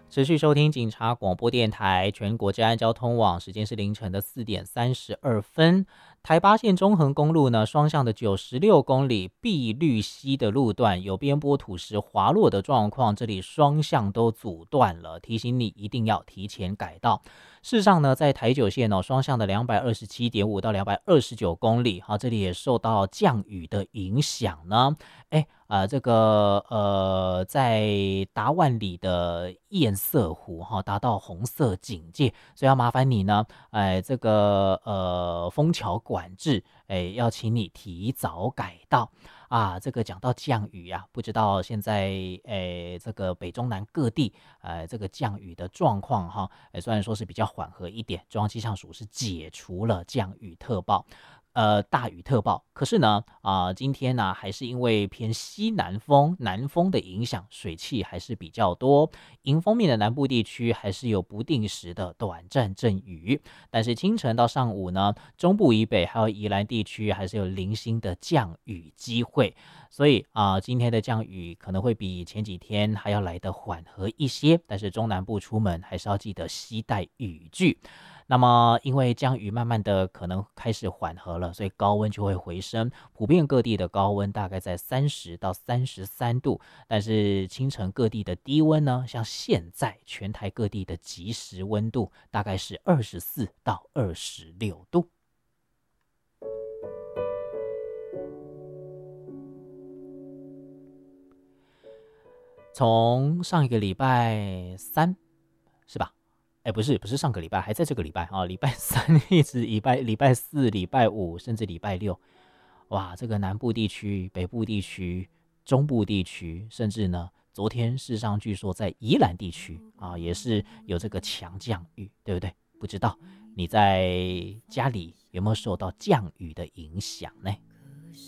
持续收听警察广播电台全国治安交通网，时间是凌晨的4:32。台八线中横公路呢，双向的96公里碧绿溪的路段有边坡土石滑落的状况，这里双向都阻断了，提醒你一定要提前改道。事实上呢，在台九线双向的227.5到229公里，这里也受到降雨的影响呢。在达万里的堰塞湖达到红色警戒，所以要麻烦你呢，枫桥管制，要请你提早改道啊。这个讲到降雨啊，不知道现在这个北中南各地这个降雨的状况虽然说是比较缓和一点，中央气象署是解除了降雨特报。大雨特报，可是呢，今天呢，还是因为偏西南风的影响，水汽还是比较多。迎风面的南部地区还是有不定时的短暂阵雨，但是清晨到上午呢，中部以北还有宜兰地区还是有零星的降雨机会。所以今天的降雨可能会比前几天还要来得缓和一些，但是中南部出门还是要记得携带雨具。那么因为降雨慢慢的可能开始缓和了，所以高温就会回升，普遍各地的高温大概在30到33度，但是清晨各地的低温呢，像现在全台各地的即时温度大概是24到26度。从上一个礼拜三是吧？不是上个礼拜，还在这个礼拜礼拜三一直礼拜四、礼拜五，甚至礼拜六，哇，这个南部地区、北部地区、中部地区，甚至呢，昨天事实上据说在宜兰地区也是有这个强降雨，对不对？不知道你在家里有没有受到降雨的影响呢？